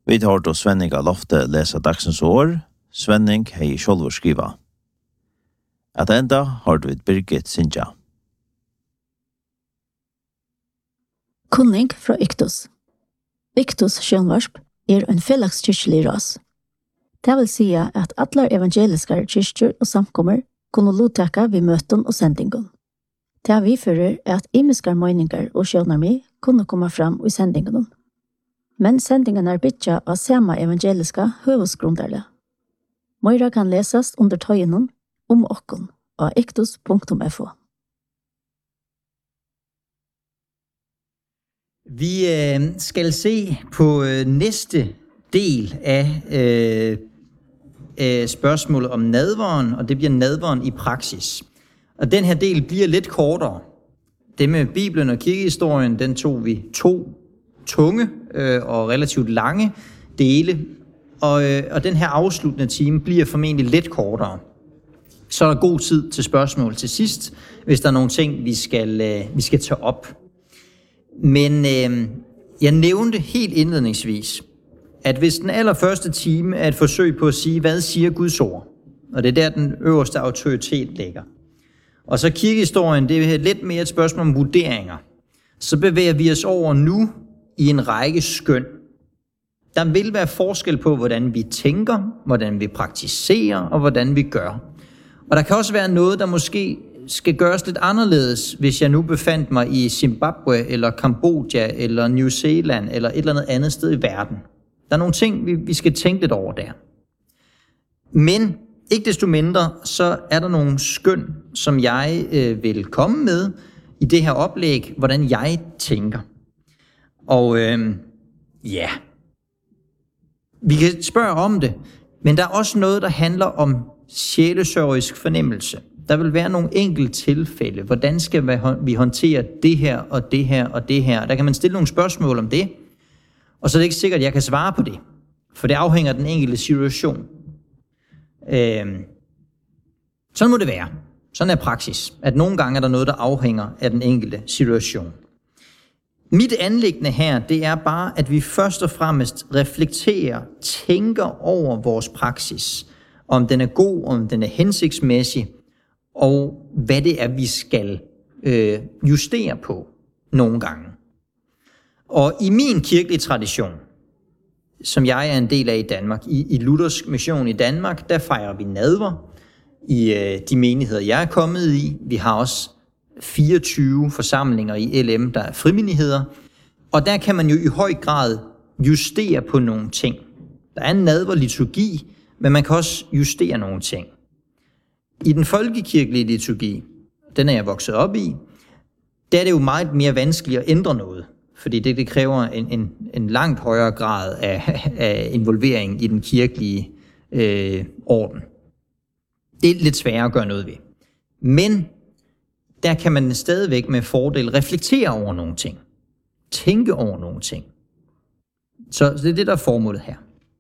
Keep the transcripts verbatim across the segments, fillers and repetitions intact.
Vi tar til Svenning av Lofte lesa dagsens år. Svenning hei sjolvor skriva. At enda har du et Birgit Sindja. Kunning fra Yktos. Yktos sjønvarsp er en fellagskirkelig ras. Det vil si at alle evangeliske kyrkjer og samkommer kunne lottaka ved møten og sendingen. Det vi fører er at imiske meninger og sjønarmi kunne komme fram i sendingen. Men sendingen er bytja av samme evangeliske høvesgrunderle. Møyra kan leses under tøyenen om okken av ektos punktum f o. Vi øh, skal se på øh, næste del af øh, øh, spørgsmålet om nadveren, og det bliver nadveren i praksis. Og den her del bliver lidt kortere. Det med Bibelen og kirkehistorien, den tog vi to tunge øh, og relativt lange dele, og, øh, og den her afsluttende time bliver formentlig lidt kortere. Så er der god tid til spørgsmål til sidst, hvis der er nogle ting, vi skal, øh, vi skal tage op. Men øh, jeg nævnte helt indledningsvis, at hvis den allerførste time er et forsøg på at sige, hvad siger Guds ord, og det er der, den øverste autoritet ligger, og så kirkehistorien, det er lidt mere et spørgsmål om vurderinger, så bevæger vi os over nu i en række skøn. Der vil være forskel på, hvordan vi tænker, hvordan vi praktiserer og hvordan vi gør. Og der kan også være noget, der måske skal gøres lidt anderledes, hvis jeg nu befandt mig i Zimbabwe eller Kambodja eller New Zealand eller et eller andet andet sted i verden. Der er nogle ting, vi, vi skal tænke lidt over der. Men ikke desto mindre, så er der nogle skøn, som jeg øh, vil komme med i det her oplæg, hvordan jeg tænker. Og øh, ja, vi kan spørge om det, men der er også noget, der handler om sjælesørgisk fornemmelse. Der vil være nogle enkelte tilfælde. Hvordan skal vi håndtere det her og det her og det her? Der kan man stille nogle spørgsmål om det, og så er det ikke sikkert, at jeg kan svare på det, for det afhænger af den enkelte situation. Øh, sådan må det være. Sådan er praksis, at nogle gange er der noget, der afhænger af den enkelte situation. Mit anliggende her, det er bare, at vi først og fremmest reflekterer, tænker over vores praksis, om den er god, om den er hensigtsmæssig, og hvad det er, vi skal øh, justere på nogle gange. Og i min kirkelige tradition, som jeg er en del af i Danmark, i, i Luthersk Mission i Danmark, der fejrer vi nadver i øh, de menigheder, jeg er kommet i. Vi har også fireogtyve forsamlinger i L M, der er frimenigheder, og der kan man jo i høj grad justere på nogle ting. Der er en nadverliturgi, men man kan også justere nogle ting. I den folkekirkelige liturgi, den er jeg vokset op i, der er det jo meget mere vanskeligt at ændre noget, fordi det, det kræver en, en, en langt højere grad af, af involvering i den kirkelige øh, orden. Det er lidt sværere at gøre noget ved. Men der kan man stadigvæk med fordel reflektere over nogle ting. Tænke over nogle ting. Så, så det er det, der er formålet her.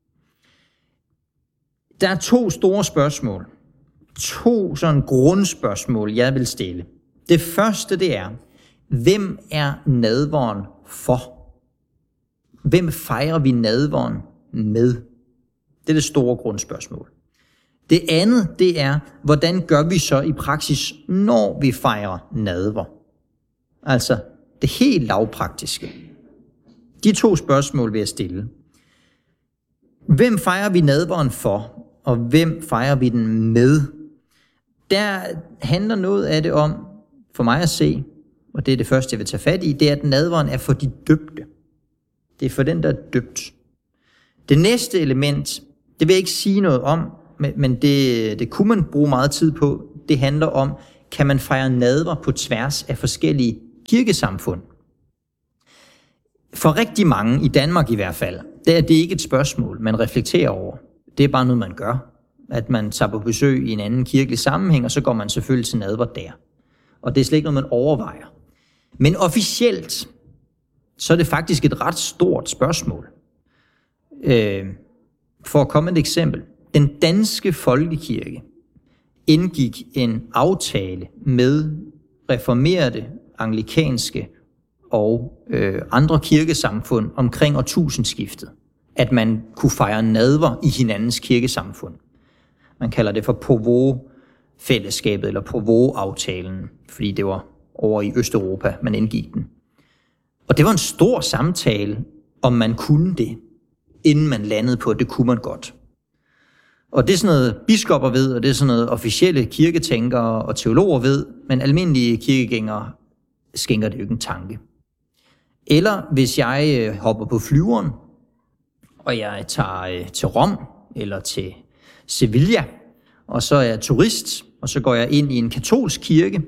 Der er to store spørgsmål. To sådan grundspørgsmål, jeg vil stille. Det første, det er, hvem er nadveren for? Hvem fejrer vi nadveren med? Det er det store grundspørgsmål. Det andet, det er, hvordan gør vi så i praksis, når vi fejrer nadver? Altså, det helt lavpraktiske. De to spørgsmål vil jeg stille. Hvem fejrer vi nadveren for, og hvem fejrer vi den med? Der handler noget af det om, for mig at se, og det er det første, jeg vil tage fat i, det er, at nadveren er for de døbte. Det er for den, der er døbt. Det næste element, det vil jeg ikke sige noget om, men det, det kunne man bruge meget tid på. Det handler om, kan man fejre nadver på tværs af forskellige kirkesamfund? For rigtig mange, i Danmark i hvert fald, det er det ikke et spørgsmål, man reflekterer over. Det er bare noget, man gør. At man tager på besøg i en anden kirkelig sammenhæng, og så går man selvfølgelig til nadver der. Og det er slet ikke noget, man overvejer. Men officielt, så er det faktisk et ret stort spørgsmål. Øh, for at komme et eksempel. Den danske folkekirke indgik en aftale med reformerede, anglikanske og øh, andre kirkesamfund omkring årtusindskiftet. at man kunne fejre nadver i hinandens kirkesamfund. Man kalder det for Povå-fællesskabet eller Povå-aftalen, fordi det var over i Østeuropa, man indgik den. Og det var en stor samtale, om man kunne det, inden man landede på, at det kunne man godt. Og det er sådan noget, biskopper ved, og det er sådan noget, officielle kirketænkere og teologer ved, men almindelige kirkegængere skænker det jo ikke en tanke. Eller hvis jeg hopper på flyveren, og jeg tager til Rom eller til Sevilla, og så er jeg turist, og så går jeg ind i en katolsk kirke.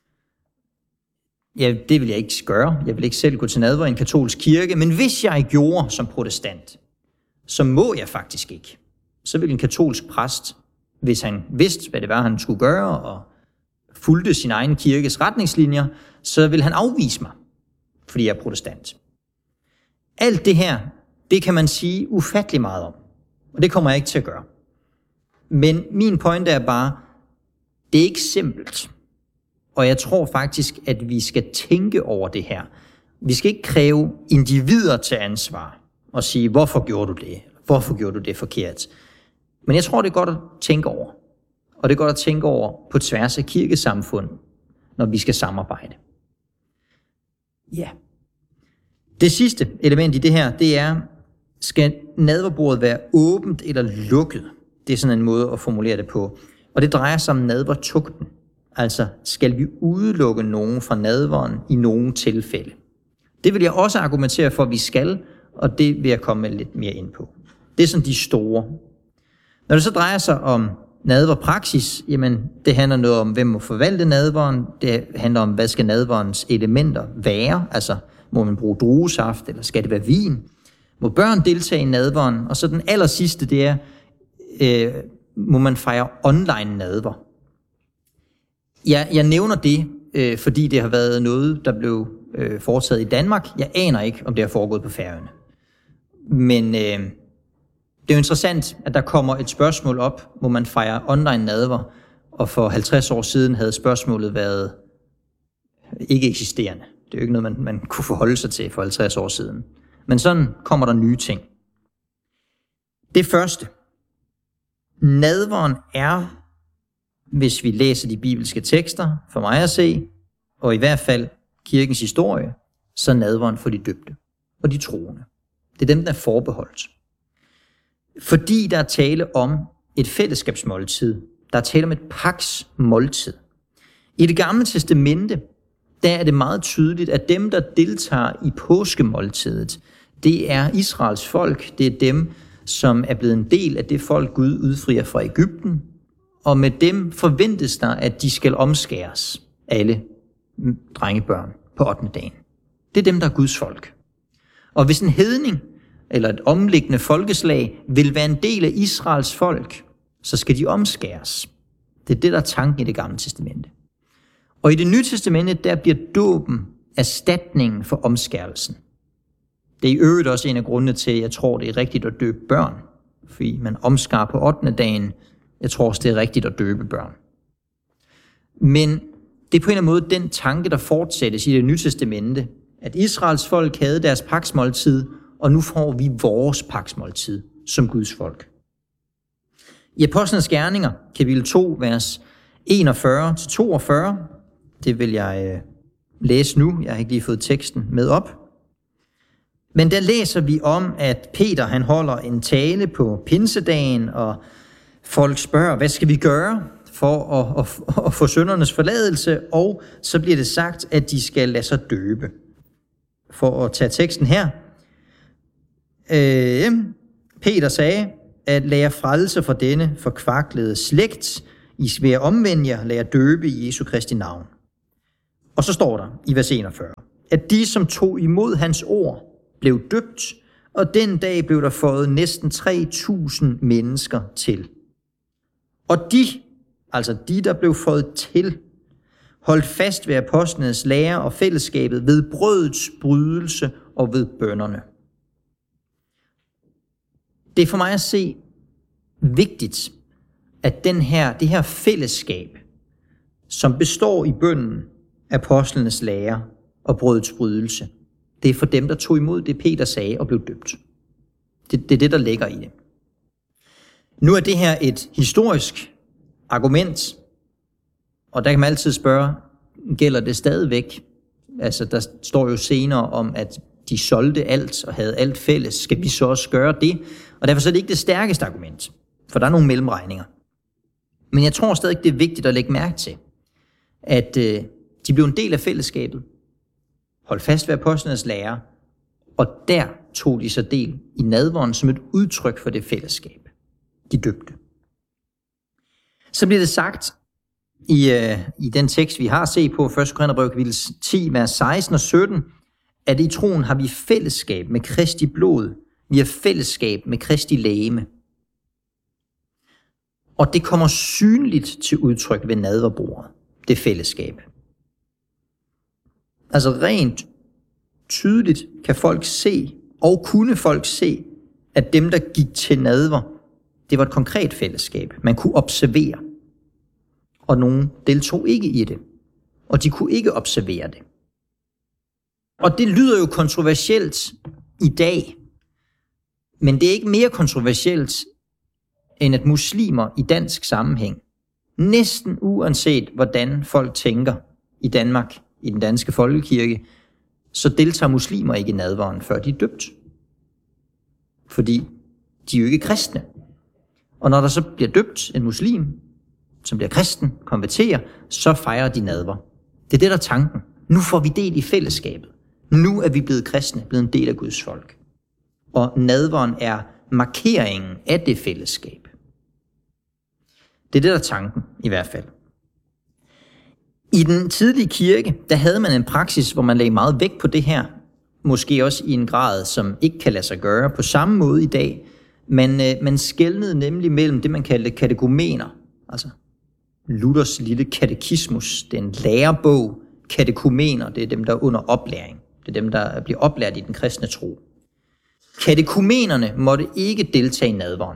Ja, det vil jeg ikke gøre. Jeg vil ikke selv gå til nadver i en katolsk kirke, men hvis jeg gjorde som protestant, så må jeg faktisk ikke. Så vil en katolsk præst, hvis han vidste, hvad det var, han skulle gøre, og fulgte sin egen kirkes retningslinjer, så vil han afvise mig, fordi jeg er protestant. Alt det her, det kan man sige ufattelig meget om, og det kommer jeg ikke til at gøre. Men min pointe er bare, det er ikke simpelt. Og jeg tror faktisk, at vi skal tænke over det her. Vi skal ikke kræve individer til ansvar og sige, hvorfor gjorde du det? Hvorfor gjorde du det forkert? Men jeg tror, det er godt at tænke over. Og det er godt at tænke over på tværs af kirkesamfund, når vi skal samarbejde. Ja. Det sidste element i det her, det er, skal nadverbordet være åbent eller lukket? Det er sådan en måde at formulere det på. Og det drejer sig om nadvertugten. Altså, skal vi udelukke nogen fra nadveren i nogle tilfælde? Det vil jeg også argumentere for, at vi skal, og det vil jeg komme lidt mere ind på. Det er sådan de store. Når det så drejer sig om nadverpraksis, jamen det handler noget om, hvem må forvalte nadveren. Det handler om, hvad skal nadverens elementer være? Altså, må man bruge druesaft, eller skal det være vin? Må børn deltage i nadveren? Og så den aller sidste, det er, øh, må man fejre online nadver? Ja, jeg nævner det, øh, fordi det har været noget, der blev øh, foretaget i Danmark. Jeg aner ikke, om det har foregået på Færøerne. Men øh, det er jo interessant, at der kommer et spørgsmål op, hvor man fejrer online nadver, og for halvtreds år siden havde spørgsmålet været ikke eksisterende. Det er jo ikke noget, man, man kunne forholde sig til for halvtreds år siden. Men sådan kommer der nye ting. Det første. Nadveren er, hvis vi læser de bibelske tekster, for mig at se, og i hvert fald kirkens historie, så nadveren for de døbte og de troende. Det er dem, der er forbeholdt. Fordi der er tale om et fællesskabsmåltid. Der er tale om et paks måltid. I det gamle testamente, der er det meget tydeligt, at dem, der deltager i påskemåltidet, det er Israels folk. Det er dem, som er blevet en del af det folk, Gud udfrier fra Egypten. Og med dem forventes der, at de skal omskæres, alle drengebørn, på ottende dagen. Det er dem, der er Guds folk. Og hvis en hedning eller et omliggende folkeslag vil være en del af Israels folk, så skal de omskæres. Det er det, der er tanken i det gamle testamente. Og i det nye testamente, der bliver dåben erstatningen for omskærelsen. Det er i øvrigt også en af grundene til, at jeg tror, det er rigtigt at døbe børn. Fordi man omskar på ottende dagen. Jeg tror også, det er rigtigt at døbe børn. Men det er på en eller anden måde den tanke, der fortsættes i det nye testamente, at Israels folk havde deres paksmåltid, og nu får vi vores paksmåltid som Guds folk. I Apostlenes Gerninger, kapitel to, vers enogfyrre til toogfyrre, det vil jeg øh, læse nu, jeg har ikke lige fået teksten med op. Men der læser vi om, at Peter han holder en tale på pinsedagen, og folk spørger, hvad skal vi gøre for at, at, at få syndernes forladelse? Og så bliver det sagt, at de skal lade sig døbe. For at tage teksten her. Øh, Peter sagde, at lad jer frelse fra denne forkvaklede slægt. I skal være omvende jer, lad jer døbe i Jesu Kristi navn. Og så står der i vers enogfyrre, at de, som tog imod hans ord, blev døbt, og den dag blev der fået næsten tre tusind mennesker til. Og de, altså de, der blev fået til, holdt fast ved apostlenes lære og fællesskabet ved brødets brydelse og ved bønnerne. Det er for mig at se vigtigt, at den her, det her fællesskab, som består i bønnen, apostlenes lære og brødets brydelse, det er for dem, der tog imod det, Peter sagde og blev døbt. Det, det er det, der ligger i det. Nu er det her et historisk argument, og der kan man altid spørge, gælder det stadigvæk? Altså, der står jo senere om, at de solgte alt og havde alt fælles. Skal vi så også gøre det? Og derfor så er det ikke det stærkeste argument, for der er nogle mellemregninger. Men jeg tror stadig, det er vigtigt at lægge mærke til, at øh, de blev en del af fællesskabet, holdt fast ved apostlenes lære, og der tog de så del i nadveren som et udtryk for det fællesskab, de døbte. Så bliver det sagt i, øh, i den tekst, vi har set på, første Korintherbrev kapitel ti, vers seksten og sytten, at i troen har vi fællesskab med Kristi blod, vi har fællesskab med Kristi legeme. Og det kommer synligt til udtryk ved nadverbordet, det fællesskab. Altså rent tydeligt kan folk se, og kunne folk se, at dem, der gik til nadver, det var et konkret fællesskab. Man kunne observere, og nogen deltog ikke i det, og de kunne ikke observere det. Og det lyder jo kontroversielt i dag, men det er ikke mere kontroversielt, end at muslimer i dansk sammenhæng, næsten uanset hvordan folk tænker i Danmark, i den danske folkekirke, så deltager muslimer ikke i nadveren, før de er døbt. Fordi de er jo ikke kristne. Og når der så bliver døbt en muslim, som bliver kristen, konverterer, så fejrer de nadver. Det er det, der er tanken. Nu får vi del i fællesskabet. Nu er vi blevet kristne, blevet en del af Guds folk. Og nadveren er markeringen af det fællesskab. Det er det, der er tanken, i hvert fald. I den tidlige kirke, der havde man en praksis, hvor man lagde meget vægt på det her. Måske også i en grad, som ikke kan lade sig gøre på samme måde i dag. Man, øh, man skelnede nemlig mellem det, man kaldte katekomener. Altså Luthers lille katekismus, det er en lærebog. Katekomener, det er dem, der er under oplæring. Det er dem, der bliver oplært i den kristne tro. Katekomenerne måtte ikke deltage i nadveren.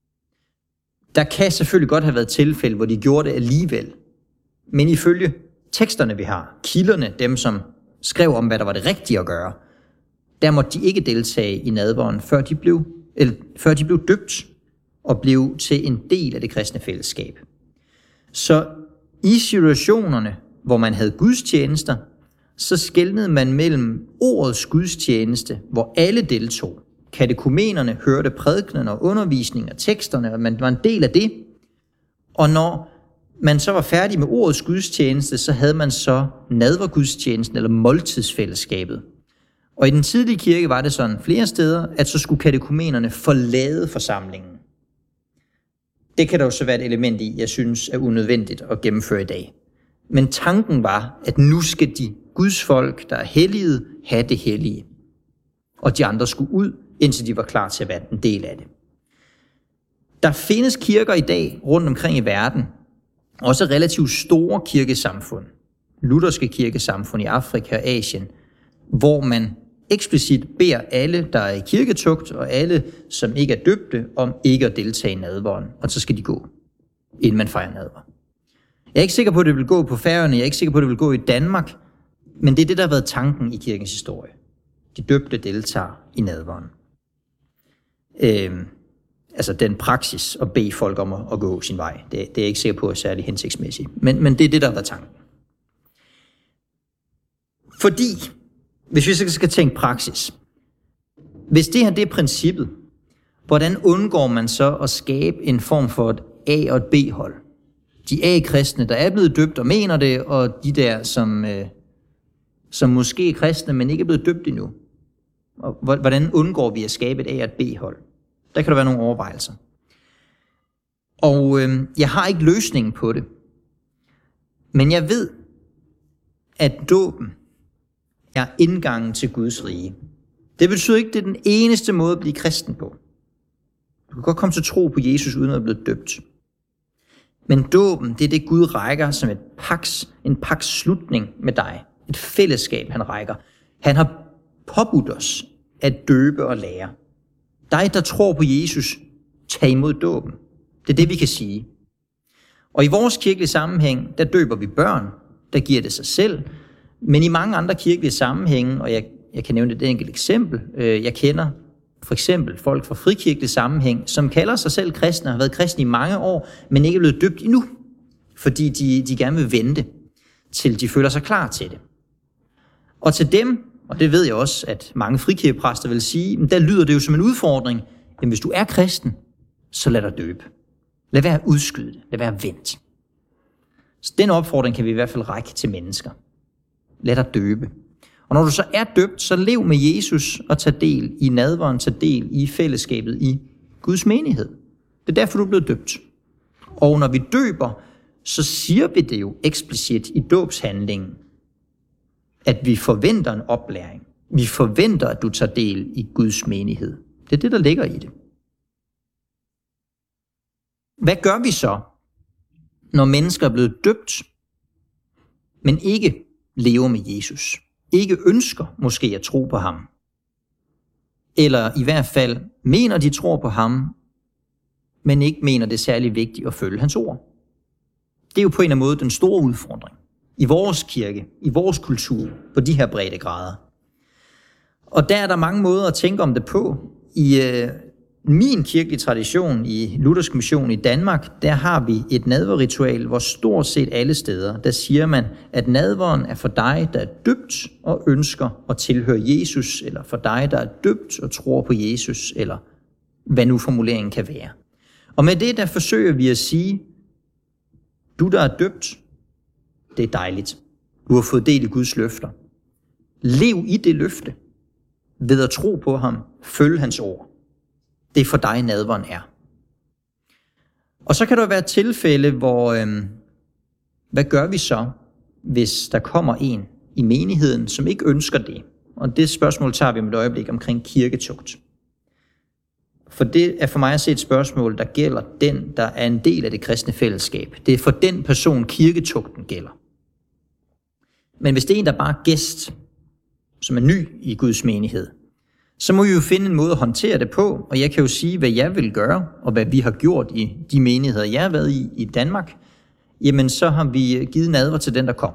Der kan selvfølgelig godt have været tilfælde, hvor de gjorde det alligevel. Men ifølge teksterne, vi har, kilderne, dem som skrev om, hvad der var det rigtige at gøre, der måtte de ikke deltage i nadveren, før de blev, eller, før de blev døbt og blev til en del af det kristne fællesskab. Så i situationerne, hvor man havde gudstjenester, så skelnede man mellem ordets gudstjeneste, hvor alle deltog. Katekomenerne hørte prædikenen og undervisning og teksterne, og man var en del af det. Og når man så var færdig med ordets gudstjeneste, så havde man så nadvergudstjenesten eller måltidsfællesskabet. Og i den tidlige kirke var det sådan flere steder, at så skulle katekomenerne forlade forsamlingen. Det kan der jo så være et element i, jeg synes er unødvendigt at gennemføre i dag. Men tanken var, at nu skal de Guds folk, der er hellige, have det hellige. Og de andre skulle ud, indtil de var klar til at være en del af det. Der findes kirker i dag rundt omkring i verden, også relativt store kirkesamfund, lutherske kirkesamfund i Afrika og Asien, hvor man eksplicit beder alle, der er i kirketugt, og alle, som ikke er døbte, om ikke at deltage i nadveren, og så skal de gå, inden man fejrer nadver. Jeg er ikke sikker på, at det vil gå på Færøerne, jeg er ikke sikker på, at det vil gå i Danmark, men det er det, der har været tanken i kirkens historie. De døbte deltager i nadveren. Øhm, altså den praksis at bede folk om at, at gå sin vej, det, det er jeg ikke sikker på er særlig hensigtsmæssigt. Men, men det er det, der har været tanken. Fordi, hvis vi så skal tænke praksis, hvis det her det er princippet, hvordan undgår man så at skabe en form for et A- og et B-hold? De A-kristne, der er blevet døbt og mener det, og de der, som, øh, som måske er kristne, men ikke er blevet døbt endnu. Og hvordan undgår vi at skabe et A- og et B-hold? Der kan der være nogle overvejelser. Og øh, jeg har ikke løsningen på det. Men jeg ved, at dåben er indgangen til Guds rige. Det betyder ikke, at det er den eneste måde at blive kristen på. Du kan godt komme til tro på Jesus, uden at blive døbt. Men dåben, det er det Gud rækker som et paks, en paks slutning med dig. Et fællesskab, han rækker. Han har påbudt os at døbe og lære. Dig, der tror på Jesus, tag imod dåben. Det er det, vi kan sige. Og i vores kirkelige sammenhæng, der døber vi børn, der giver det sig selv. Men i mange andre kirkelige sammenhænge, og jeg, jeg kan nævne et enkelt eksempel, øh, jeg kender for eksempel folk fra frikirkelig sammenhæng, som kalder sig selv kristne, har været kristne i mange år, men ikke er blevet døbt endnu, fordi de, de gerne vil vente, til de føler sig klar til det. Og til dem, og det ved jeg også, at mange frikirkepræster vil sige, men der lyder det jo som en udfordring, jamen hvis du er kristen, så lad dig døbe. Lad være at udskyde det. Lad være at vente. Så den opfordring kan vi i hvert fald række til mennesker. Lad dig døbe. Og når du så er døbt, så lev med Jesus og tag del i nadveren, tag del i fællesskabet i Guds menighed. Det er derfor, du er blevet døbt. Og når vi døber, så siger vi det jo eksplicit i dåbshandlingen, at vi forventer en oplæring. Vi forventer, at du tager del i Guds menighed. Det er det, der ligger i det. Hvad gør vi så, når mennesker er blevet døbt, men ikke lever med Jesus? Ikke ønsker måske at tro på ham? Eller i hvert fald mener, de tror på ham, men ikke mener, det er særlig vigtigt at følge hans ord. Det er jo på en eller anden måde den store udfordring i vores kirke, i vores kultur, på de her breddegrader. Og der er der mange måder at tænke om det på. I øh, min kirkelige tradition i Luthersk Mission i Danmark, der har vi et nadverritual, hvor stort set alle steder, der siger man, at nadveren er for dig, der er døbt og ønsker at tilhøre Jesus, eller for dig, der er døbt og tror på Jesus, eller hvad nu formuleringen kan være. Og med det, der forsøger vi at sige, du, der er døbt, det er dejligt. Du har fået del i Guds løfter. Lev i det løfte ved at tro på ham, følge hans ord. Det er for dig, nadveren er. Og så kan der være et tilfælde, hvor, øhm, hvad gør vi så, hvis der kommer en i menigheden, som ikke ønsker det? Og det spørgsmål tager vi med et øjeblik omkring kirketugt. For det er for mig at se et spørgsmål, der gælder den, der er en del af det kristne fællesskab. Det er for den person, kirketugten gælder. Men hvis det er en, der bare er gæst, som er ny i Guds menighed, så må vi jo finde en måde at håndtere det på, og jeg kan jo sige, hvad jeg vil gøre, og hvad vi har gjort i de menigheder, jeg har været i i Danmark, jamen så har vi givet nadver til den, der kom.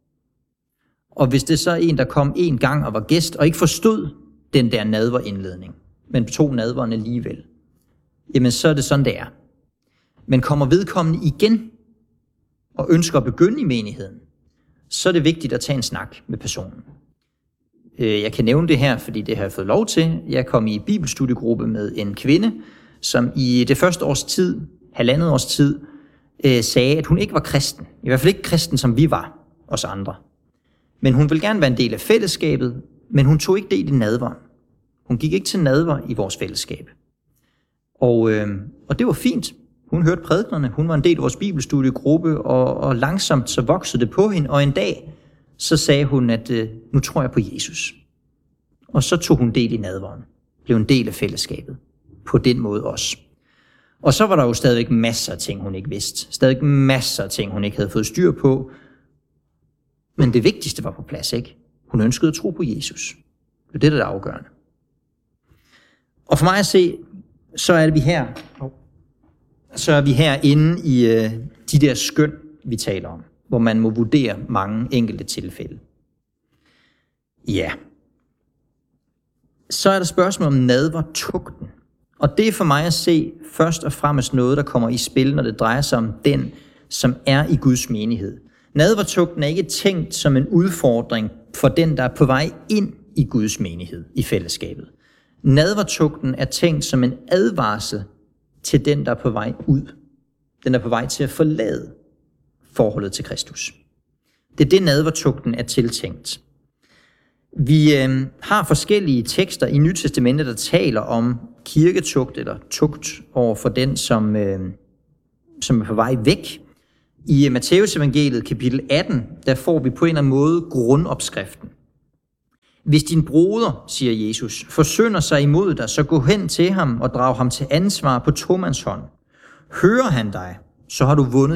Og hvis det så er en, der kom en gang og var gæst, og ikke forstod den der nadverindledning, men tog nadveren alligevel, jamen så er det sådan, det er. Men kommer vedkommende igen, og ønsker at begynde i menigheden, så er det vigtigt at tage en snak med personen. Jeg kan nævne det her, fordi det har jeg fået lov til. Jeg kom i bibelstudiegruppe med en kvinde, som i det første års tid, halvandet års tid, sagde, at hun ikke var kristen. I hvert fald ikke kristen, som vi var, os andre. Men hun ville gerne være en del af fællesskabet, men hun tog ikke del i nadveren. Hun gik ikke til nadver i vores fællesskab. Og, øh, og det var fint. Hun hørte prædiknerne, hun var en del af vores bibelstudiegruppe, og, og langsomt så voksede det på hende, og en dag så sagde hun, at øh, nu tror jeg på Jesus. Og så tog hun del i nadveren, blev en del af fællesskabet, på den måde også. Og så var der jo stadigvæk masser af ting, hun ikke vidste. Stadigvæk masser af ting, hun ikke havde fået styr på. Men det vigtigste var på plads, ikke? Hun ønskede at tro på Jesus. Det er det, der er afgørende. Og for mig at se, så er vi her, så er vi her inde i øh, de der skøn, vi taler om, hvor man må vurdere mange enkelte tilfælde. Ja. Så er der spørgsmål om nadvertugten. Og det er for mig at se først og fremmest noget, der kommer i spil, når det drejer sig om den, som er i Guds menighed. Nadvertugten er ikke tænkt som en udfordring for den, der er på vej ind i Guds menighed, i fællesskabet. Nadvertugten er tænkt som en advarsel til den, der er på vej ud. Den er på vej til at forlade forholdet til Kristus. Det er det, nadvertugten er tiltænkt. Vi øh, har forskellige tekster i Nyt Testamentet, der taler om kirketugt eller tugt over for den, som, øh, som er på vej væk. I Matteus evangeliet kapitel atten, der får vi på en eller anden måde grundopskriften. Hvis din broder, siger Jesus, forsynder sig imod dig, så gå hen til ham og drag ham til ansvar på tomandshånd. Hører han dig, så har du vundet